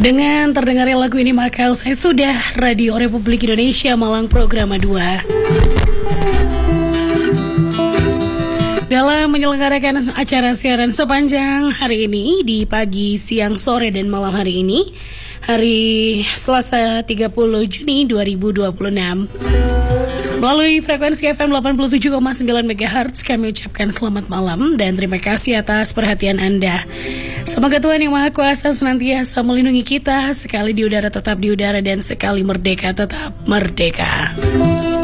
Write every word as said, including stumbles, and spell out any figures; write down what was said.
Dengan terdengarnya lagu ini maka saya sudah Radio Republik Indonesia Malang Programa dua. Dalam menyelenggarakan acara siaran sepanjang hari ini di pagi, siang, sore, dan malam hari ini, hari Selasa tiga puluh Juni dua ribu dua puluh enam, melalui frekuensi F M delapan puluh tujuh koma sembilan megahertz kami ucapkan selamat malam dan terima kasih atas perhatian Anda. Semoga Tuhan Yang Maha Kuasa senantiasa melindungi kita, sekali di udara tetap di udara dan sekali merdeka tetap merdeka.